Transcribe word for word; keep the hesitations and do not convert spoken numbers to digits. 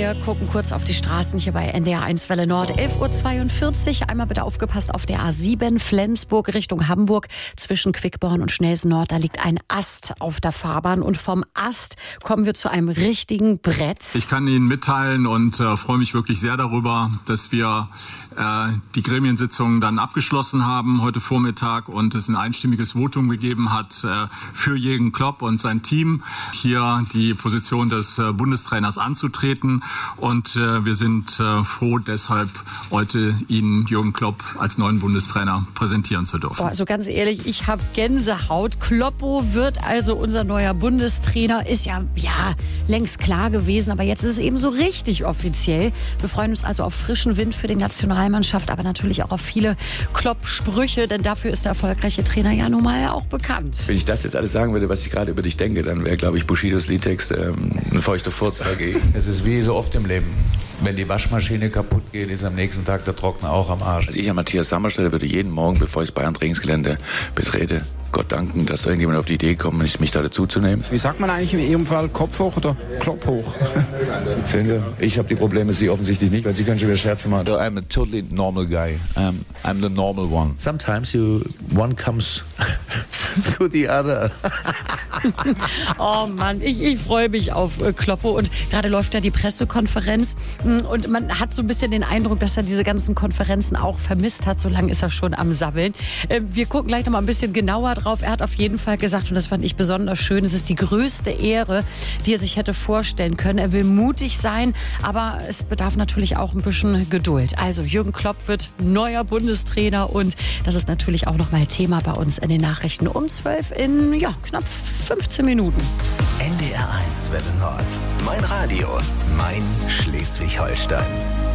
Wir gucken kurz auf die Straßen hier bei N D R eins Welle Nord. elf Uhr zweiundvierzig. Einmal bitte aufgepasst auf der A sieben Flensburg Richtung Hamburg. Zwischen Quickborn und Schnelsen Nord, da liegt ein Ast auf der Fahrbahn. Und vom Ast kommen wir zu einem richtigen Brett. Ich kann Ihnen mitteilen und äh, freue mich wirklich sehr darüber, dass wir äh, die Gremiensitzung dann abgeschlossen haben heute Vormittag und es ein einstimmiges Votum gegeben hat äh, für Jürgen Klopp und sein Team, hier die Position des äh, Bundestrainers anzutreten. Und äh, wir sind äh, froh, deshalb heute Ihnen Jürgen Klopp als neuen Bundestrainer präsentieren zu dürfen. Oh, also ganz ehrlich, ich habe Gänsehaut. Kloppo wird also unser neuer Bundestrainer. Ist ja, ja längst klar gewesen, aber jetzt ist es eben so richtig offiziell. Wir freuen uns also auf frischen Wind für die Nationalmannschaft, aber natürlich auch auf viele Klopp-Sprüche, denn dafür ist der erfolgreiche Trainer ja nun mal auch bekannt. Wenn ich das jetzt alles sagen würde, was ich gerade über dich denke, dann wäre, glaube ich, Bushidos Liedtext ähm, ein feuchter Furz dagegen. Es ist wie so oft im Leben. Wenn die Waschmaschine kaputt geht, ist am nächsten Tag der Trockner auch am Arsch. Also ich an Matthias Sammer stelle, würde jeden Morgen, bevor ich das Bayern-Trainingsgelände betrete, Gott danken, dass irgendjemand auf die Idee kommt, mich da dazu zu nehmen. Wie sagt man eigentlich in Ihrem Fall, Kopf hoch oder Klopp hoch? Finde, ich habe die Probleme, Sie offensichtlich nicht, weil Sie können schon wieder Scherze machen. So, I'm a totally normal guy. Um, I'm the normal one. Sometimes you, one comes to the other. Oh Mann, ich, ich freue mich auf äh, Kloppo und gerade läuft ja die Pressekonferenz und man hat so ein bisschen den Eindruck, dass er diese ganzen Konferenzen auch vermisst hat, so lange ist er schon am Sabbeln. Äh, wir gucken gleich noch mal ein bisschen genauer drauf. Er hat auf jeden Fall gesagt, und das fand ich besonders schön, es ist die größte Ehre, die er sich hätte vorstellen können. Er will mutig sein, aber es bedarf natürlich auch ein bisschen Geduld. Also Jürgen Klopp wird neuer Bundestrainer und das ist natürlich auch noch mal Thema bei uns in den Nachrichten um zwölf in ja, knapp fünfzehn Minuten. N D R eins Welle Nord. Mein Radio, mein Schleswig-Holstein.